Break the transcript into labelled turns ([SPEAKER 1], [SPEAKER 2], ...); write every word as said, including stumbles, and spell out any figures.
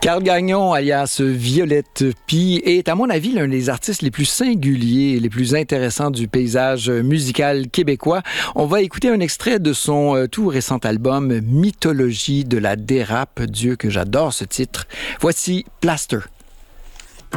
[SPEAKER 1] Carl Gagnon, alias Violette Pie, est, à mon avis, l'un des artistes les plus singuliers et les plus intéressants du paysage musical québécois. On va écouter un extrait de son euh, tout récent album Mythologie de la dérape. Dieu que j'adore ce titre. Voici Plaster.